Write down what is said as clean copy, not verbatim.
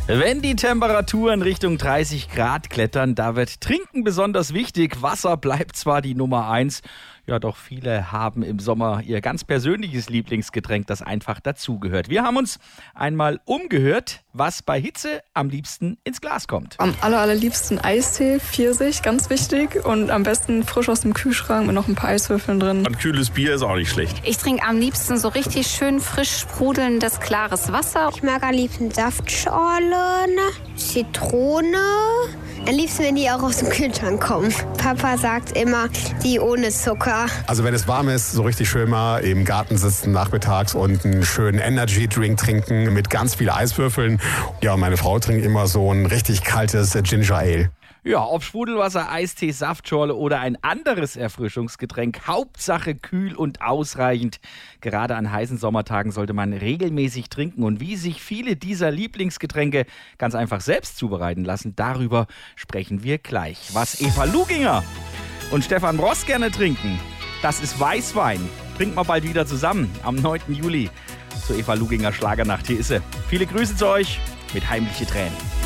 Wenn die Temperaturen Richtung 30 Grad klettern, da wird Trinken besonders wichtig. Wasser bleibt zwar die Nummer 1, ja, doch viele haben im Sommer ihr ganz persönliches Lieblingsgetränk, das einfach dazugehört. Wir haben uns einmal umgehört, was bei Hitze am liebsten ins Glas kommt. Am allerliebsten Eistee, Pfirsich, ganz wichtig. Und am besten frisch aus dem Kühlschrank mit noch ein paar Eiswürfeln drin. Ein kühles Bier ist auch nicht schlecht. Ich trinke am liebsten so richtig schön frisch sprudelndes, klares Wasser. Ich mag am liebsten Saftschorle, Zitrone. Am liebsten, wenn die auch aus dem Kühlschrank kommen. Papa sagt immer, die ohne Zucker. Also wenn es warm ist, so richtig schön mal im Garten sitzen nachmittags und einen schönen Energy-Drink trinken mit ganz viel Eiswürfeln. Ja, meine Frau trinkt immer so ein richtig kaltes Ginger Ale. Ja, ob Sprudelwasser, Eistee, Saftschorle oder ein anderes Erfrischungsgetränk, Hauptsache kühl und ausreichend. Gerade an heißen Sommertagen sollte man regelmäßig trinken. Und wie sich viele dieser Lieblingsgetränke ganz einfach selbst zubereiten lassen, darüber sprechen wir gleich. Was Eva Luginger und Stefan Bross gerne trinken, das ist Weißwein. Trinken wir bald wieder zusammen am 9. Juli zur Eva Luginger Schlagernacht. Hier ist sie. Viele Grüße zu euch mit Heimliche Tränen.